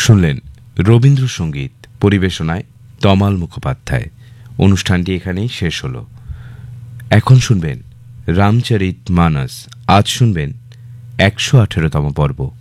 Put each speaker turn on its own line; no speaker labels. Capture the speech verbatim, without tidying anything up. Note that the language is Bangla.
শুনলেন রবীন্দ্রসঙ্গীত, পরিবেশনায় তমাল মুখোপাধ্যায়। অনুষ্ঠানটি এখানেই শেষ হল। এখন শুনবেন রামচরিত মানস। আজ শুনবেন একশো আঠেরোতম পর্ব।